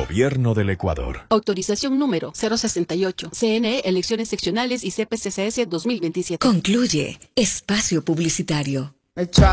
Gobierno del Ecuador. Autorización número 068. CNE, Elecciones Seccionales y CPCCS 2027. Concluye Espacio Publicitario.